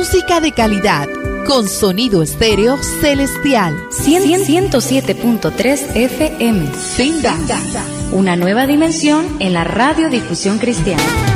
música de calidad, con sonido estéreo celestial. 107.3 FM. Senda. Una nueva dimensión en la radiodifusión cristiana.